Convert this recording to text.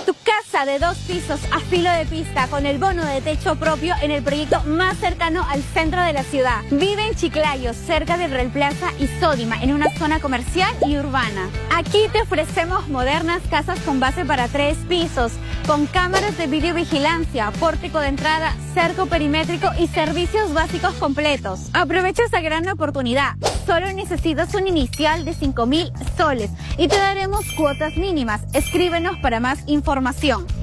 Tu casa de 2 pisos a filo de pista con el bono de techo propio en el proyecto más cercano al centro de la ciudad. Vive en Chiclayo, cerca de Real Plaza y Sódima, en una zona comercial y urbana. Aquí te ofrecemos modernas casas con base para 3 pisos, con cámaras de videovigilancia, pórtico de entrada, cerco perimétrico y servicios básicos completos. Aprovecha esta gran oportunidad. Solo necesitas un inicial de 5.000 soles y te daremos cuotas mínimas. Escríbenos para más información.